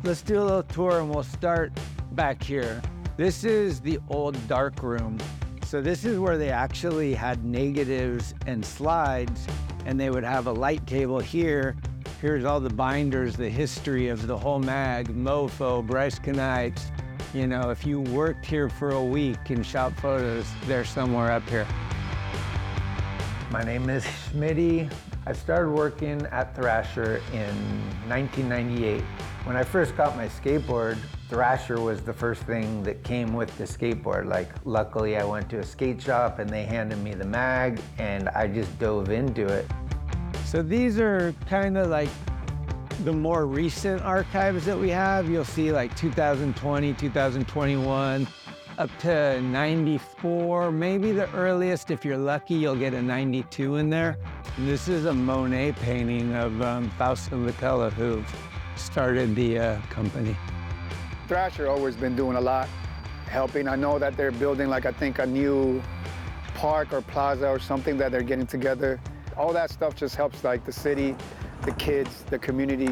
Let's do a little tour and we'll start back here. This is the old dark room. So this is where they actually had negatives and slides, and they would have a light table here. Here's all the binders, the history of the whole mag, Mofo, Bryce Kanights. You know, if you worked here for a week and shot photos, they're somewhere up here. My name is Schmitty. I started working at Thrasher in 1998. When I first got my skateboard, Thrasher was the first thing that came with the skateboard. Like, luckily I went to a skate shop and they handed me the mag and I just dove into it. So these are kind of like the more recent archives that we have. You'll see like 2020, 2021, up to 94, maybe the earliest. If you're lucky, you'll get a 92 in there. And this is a Monet painting of Fausto Vitella, who started the company. Thrasher always been doing a lot, helping. I know that they're building, like, I think a new park or plaza or something that they're getting together. All that stuff just helps, like, the city, the kids, the community.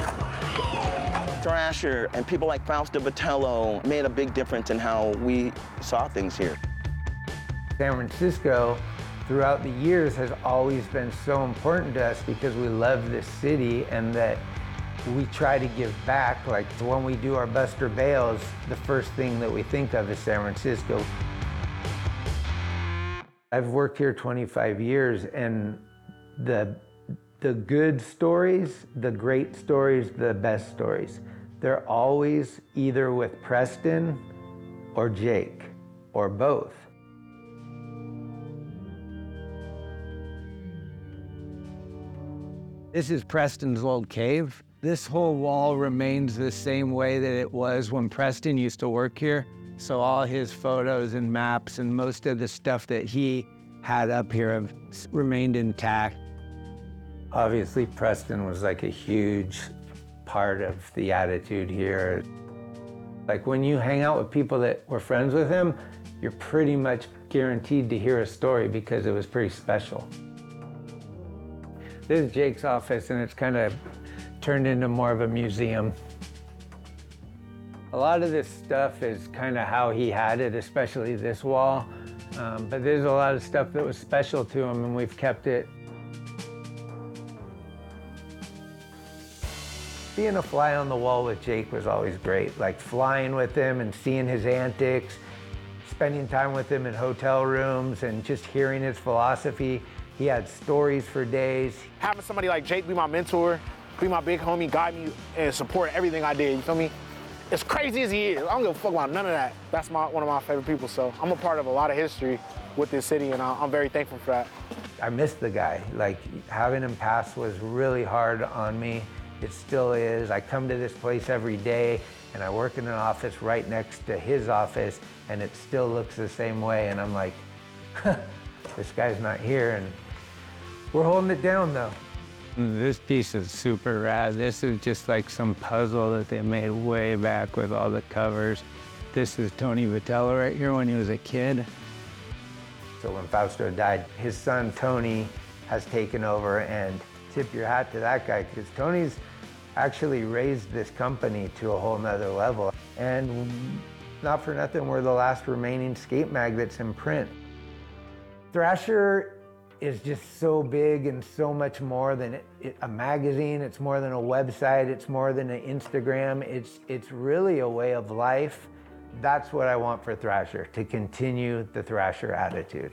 Thrasher and people like Fausto Vitello made a big difference in how we saw things here. San Francisco, throughout the years, has always been so important to us because we love this city and that we try to give back. Like, when we do our Buster Bales, the first thing that we think of is San Francisco. I've worked here 25 years, and the good stories, the great stories, the best stories, they're always either with Preston or Jake, or both. This is Preston's old cave. This whole wall remains the same way that it was when Preston used to work here. So all his photos and maps and most of the stuff that he had up here have remained intact. Obviously, Preston was like a huge part of the attitude here. Like, when you hang out with people that were friends with him, you're pretty much guaranteed to hear a story because it was pretty special. This is Jake's office, and it's kind of turned into more of a museum. A lot of this stuff is kind of how he had it, especially this wall. But there's a lot of stuff that was special to him, and we've kept it. Being a fly on the wall with Jake was always great. Like, flying with him and seeing his antics, spending time with him in hotel rooms and just hearing his philosophy. He had stories for days. Having somebody like Jake be my mentor, be my big homie, guide me and support everything I did, you feel me? As crazy as he is, I don't give a fuck about none of that. That's one of my favorite people, so I'm a part of a lot of history with this city, and I'm very thankful for that. I miss the guy. Like, having him pass was really hard on me. It still is. I come to this place every day, and I work in an office right next to his office, and it still looks the same way, and I'm like, this guy's not here, and we're holding it down, though. This piece is super rad. This is just like some puzzle that they made way back with all the covers. This is Tony Vitello right here when he was a kid. So when Fausto died, his son Tony has taken over, and tip your hat to that guy, because Tony's actually raised this company to a whole nother level. And not for nothing, we're the last remaining skate mag that's in print. Thrasher is just so big and so much more than a magazine. It's more than a website. It's more than an Instagram. It's really a way of life. That's what I want for Thrasher, to continue the Thrasher attitude.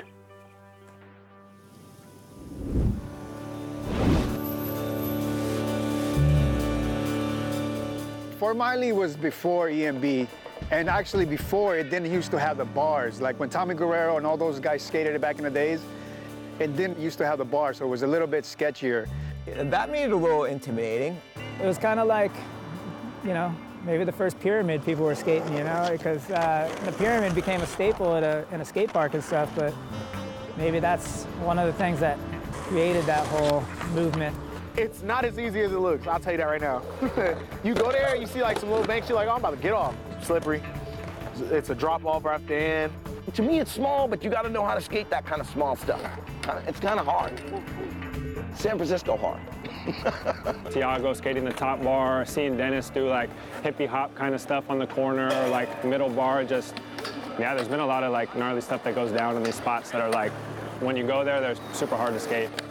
Fort Miley was before EMB, and actually before it didn't used to have the bars. Like, when Tommy Guerrero and all those guys skated it back in the days, it didn't used to have the bar, so it was a little bit sketchier. That made it a little intimidating. It was kind of like, you know, maybe the first pyramid people were skating, you know, because the pyramid became a staple in a skate park and stuff, but maybe that's one of the things that created that whole movement. It's not as easy as it looks, I'll tell you that right now. You go there and you see like some little banks, you're like, oh, I'm about to get off. Slippery. It's a drop off right at the end. To me, it's small, but you got to know how to skate that kind of small stuff. It's kind of hard. San Francisco hard. Tiago skating the top bar, seeing Dennis do like hippie hop kind of stuff on the corner or like middle bar, just, yeah, there's been a lot of like gnarly stuff that goes down in these spots that are like, when you go there, they're super hard to skate.